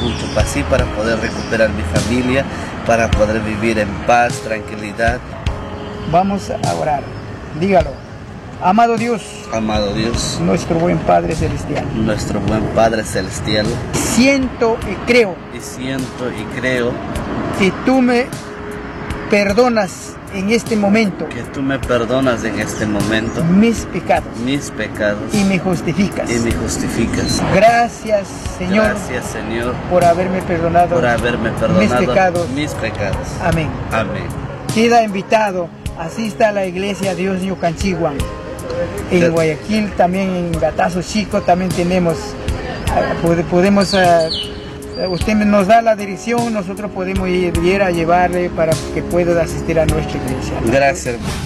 Punchupasí para poder recuperar mi familia, para poder vivir en paz, tranquilidad. Vamos a orar. Dígalo. Amado Dios, nuestro buen Padre Celestial, siento y creo que tú me perdonas en este momento mis pecados y me justificas. Gracias, Señor, por haberme perdonado mis pecados. Amén. Queda invitado, asista a la iglesia Dios Ñucanchiguan. En Guayaquil, también en Gatazo Chico, también tenemos, usted nos da la dirección, nosotros podemos ir a llevarle para que pueda asistir a nuestra iglesia. Gracias.